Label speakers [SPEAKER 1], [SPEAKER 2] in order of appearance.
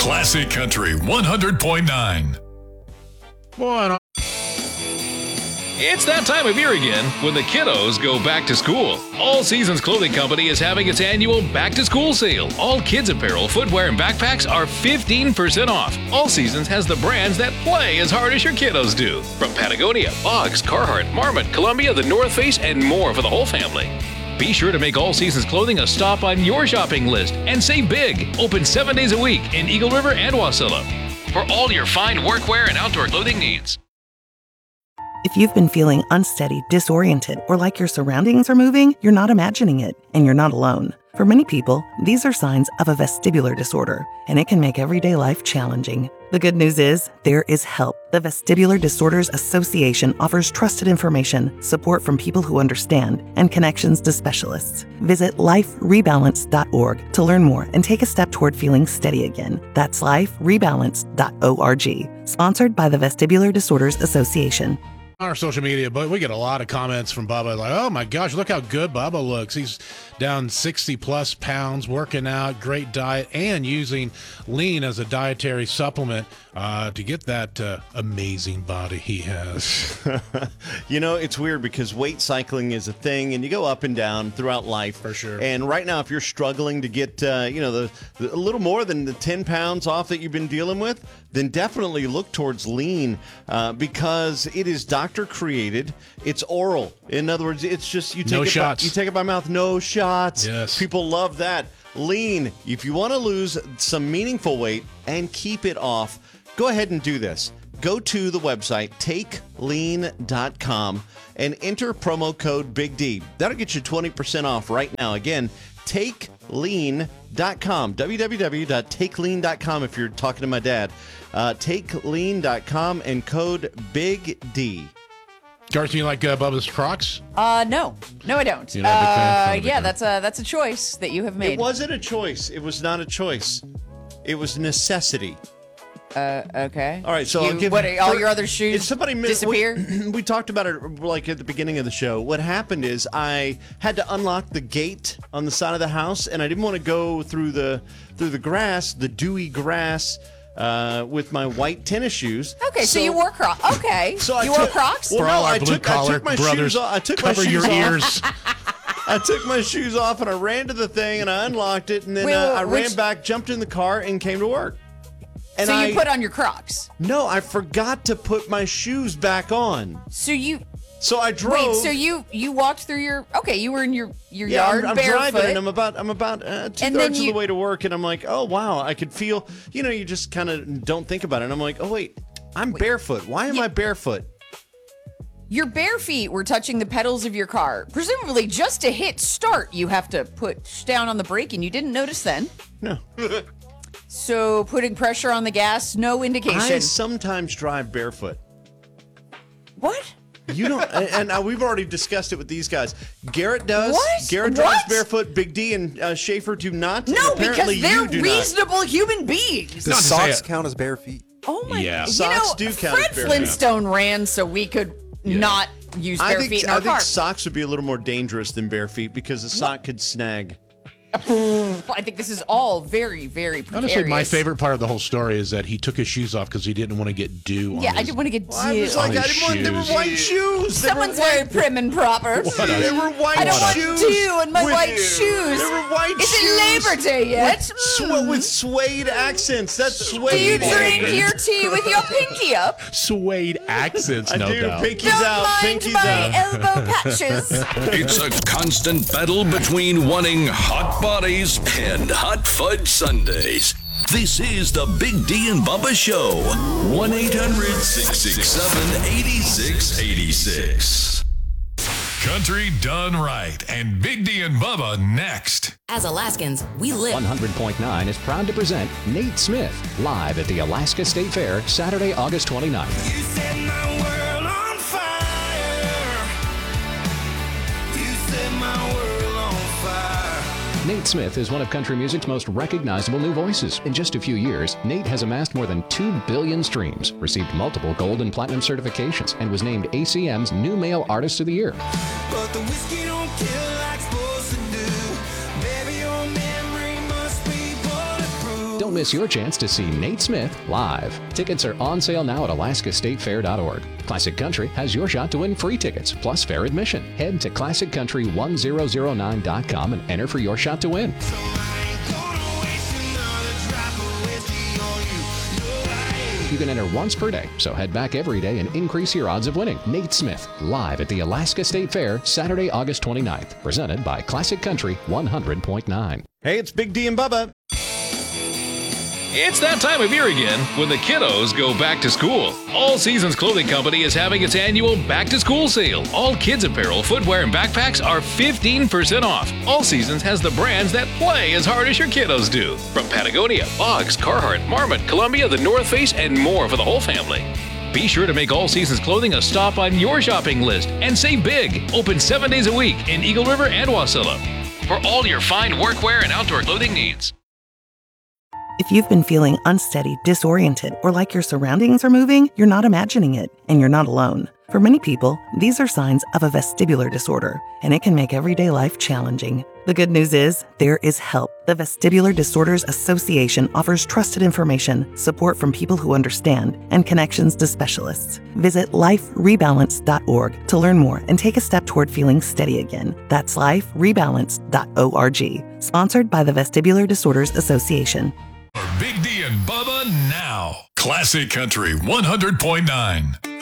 [SPEAKER 1] Classic Country 100.9.
[SPEAKER 2] Boy,
[SPEAKER 3] It's that time of year again when the kiddos go back to school. All Seasons Clothing Company is having its annual back to school sale. All kids apparel, footwear, and backpacks are 15% off. All Seasons has the brands that play as hard as your kiddos do. From Patagonia, Boggs, Carhartt, Marmot, Columbia, The North Face, and more for the whole family. Be sure to make All Seasons Clothing a stop on your shopping list and save big. Open 7 days a week in Eagle River and Wasilla for all your fine workwear and outdoor clothing needs.
[SPEAKER 4] If you've been feeling unsteady, disoriented, or like your surroundings are moving, you're not imagining it, and you're not alone. For many people, these are signs of a vestibular disorder, and it can make everyday life challenging. The good news is, there is help. The Vestibular Disorders Association offers trusted information, support from people who understand, and connections to specialists. Visit liferebalance.org to learn more and take a step toward feeling steady again. That's liferebalance.org. Sponsored by the Vestibular Disorders Association.
[SPEAKER 2] on our social media, but we get a lot of comments from Bubba like, oh my gosh, look how good Bubba looks. He's down 60 plus pounds, working out, great diet, and using lean as a dietary supplement to get that amazing body he has.
[SPEAKER 5] You know, it's weird because weight cycling is a thing and you go up and down throughout life.
[SPEAKER 2] For sure.
[SPEAKER 5] And right now, if you're struggling to get, a little more than the 10 pounds off that you've been dealing with, then definitely look towards lean because it is doctor created. It's oral. In other words, it's just you take it by mouth, no shots.
[SPEAKER 2] Yes.
[SPEAKER 5] People love that. Lean. If you want to lose some meaningful weight and keep it off, go ahead and do this. Go to the website takelean.com and enter promo code Big D. That'll get you 20% off right now. Again, takelean.com, www.takelean.com if you're talking to my dad. Takelean.com and code Big D.
[SPEAKER 2] Garth, you like Bubba's Crocs?
[SPEAKER 6] No, I don't.
[SPEAKER 2] You're not a big fan? Not a big fan.
[SPEAKER 6] That's a choice that you have made.
[SPEAKER 5] It wasn't a choice. It was not a choice. It was necessity.
[SPEAKER 6] Okay.
[SPEAKER 5] All right, so I'll give
[SPEAKER 6] all your other shoes disappear?
[SPEAKER 5] We talked about it like at the beginning of the show. What happened is I had to unlock the gate on the side of the house, and I didn't want to go through the grass, the dewy grass, with my white tennis shoes.
[SPEAKER 6] Okay, so you wore Crocs. Okay,
[SPEAKER 5] so
[SPEAKER 6] you wore Crocs?
[SPEAKER 2] For all our blue-collar brothers, cover your ears.
[SPEAKER 5] I took my shoes off, and I ran to the thing, and I unlocked it, and then I ran back, jumped in the car, and came to work. And
[SPEAKER 6] so you put on your Crocs?
[SPEAKER 5] No, I forgot to put my shoes back on.
[SPEAKER 6] So
[SPEAKER 5] I drove.
[SPEAKER 6] Wait, so you walked through your? Okay, you were in your yard
[SPEAKER 5] I'm
[SPEAKER 6] barefoot.
[SPEAKER 5] driving, and I'm about 2/3 of the way to work, and I'm like, oh wow, I could feel. You just kind of don't think about it. And I'm like, oh wait, I'm barefoot. Why am I barefoot?
[SPEAKER 6] Your bare feet were touching the pedals of your car. Presumably, just to hit start, you have to push down on the brake, and you didn't notice then.
[SPEAKER 5] No.
[SPEAKER 6] So putting pressure on the gas, no indication.
[SPEAKER 5] I sometimes drive barefoot.
[SPEAKER 6] What?
[SPEAKER 5] You don't, and we've already discussed it with these guys. Garrett does.
[SPEAKER 6] What?
[SPEAKER 5] Garrett drives barefoot. Big D and Schaefer do not.
[SPEAKER 6] No,
[SPEAKER 5] apparently
[SPEAKER 6] because they're
[SPEAKER 5] you do
[SPEAKER 6] reasonable human beings.
[SPEAKER 7] Does socks count as bare feet?
[SPEAKER 6] Oh my!
[SPEAKER 2] Yeah.
[SPEAKER 5] Socks do count
[SPEAKER 6] Fred
[SPEAKER 5] as bare
[SPEAKER 6] Flintstone ran so we could not use bare feet in our car.
[SPEAKER 5] I think socks would be a little more dangerous than bare feet because a sock could snag.
[SPEAKER 6] I think this is all very, very precarious.
[SPEAKER 2] Honestly, my favorite part of the whole story is that he took his shoes off because he didn't want to get dew on
[SPEAKER 6] I didn't want to get dew.
[SPEAKER 5] I was like, they were white shoes.
[SPEAKER 6] Someone's very prim and proper.
[SPEAKER 5] They were white shoes.
[SPEAKER 6] I don't want dew on my white shoes.
[SPEAKER 5] They were white shoes.
[SPEAKER 6] Is it Labor Day yet?
[SPEAKER 5] With suede accents. That's suede.
[SPEAKER 6] Do you drink your tea with your pinky up?
[SPEAKER 2] Suede accents, no doubt.
[SPEAKER 5] Pinkies
[SPEAKER 6] Don't
[SPEAKER 5] out.
[SPEAKER 6] mind
[SPEAKER 5] Pinkies
[SPEAKER 6] my
[SPEAKER 5] out.
[SPEAKER 6] elbow patches.
[SPEAKER 1] It's a constant battle between wanting hot bodies and hot fudge sundaes. This is the Big D and Bubba Show. 1-800-667-8686. Country done right, and Big D and Bubba next.
[SPEAKER 8] As Alaskans, we live.
[SPEAKER 9] 100.9 is proud to present Nate Smith live at the Alaska State Fair, Saturday, August 29th.
[SPEAKER 10] You set my world on fire. You set my world on fire.
[SPEAKER 9] Nate Smith is one of country music's most recognizable new voices. In just a few years, Nate has amassed more than 2 billion streams, received multiple gold and platinum certifications, and was named ACM's New Male Artist of the Year.
[SPEAKER 10] But the whiskey don't kill like it's supposed to do. Baby, your memory must be bulletproof.
[SPEAKER 9] Don't miss your chance to see Nate Smith live. Tickets are on sale now at alaskastatefair.org. Classic Country has your shot to win free tickets plus fair admission. Head to classiccountry1009.com and enter for your shot to win. You can enter once per day, so head back every day and increase your odds of winning. Nate Smith, live at the Alaska State Fair, Saturday, August 29th. Presented by Classic Country 100.9.
[SPEAKER 5] Hey, it's Big D and Bubba.
[SPEAKER 3] It's that time of year again when the kiddos go back to school. All Seasons Clothing Company is having its annual back to school sale. All kids apparel, footwear, and backpacks are 15% off. All Seasons has the brands that play as hard as your kiddos do. From Patagonia, Boggs, Carhartt, Marmot, Columbia, The North Face, and more for the whole family. Be sure to make All Seasons Clothing a stop on your shopping list and save big. Open 7 days a week in Eagle River and Wasilla for all your fine workwear and outdoor clothing needs.
[SPEAKER 4] If you've been feeling unsteady, disoriented, or like your surroundings are moving, you're not imagining it, and you're not alone. For many people, these are signs of a vestibular disorder, and it can make everyday life challenging. The good news is, there is help. The Vestibular Disorders Association offers trusted information, support from people who understand, and connections to specialists. Visit liferebalance.org to learn more and take a step toward feeling steady again. That's liferebalance.org. Sponsored by the Vestibular Disorders Association.
[SPEAKER 1] Big D and Bubba now. Classic Country 100.9.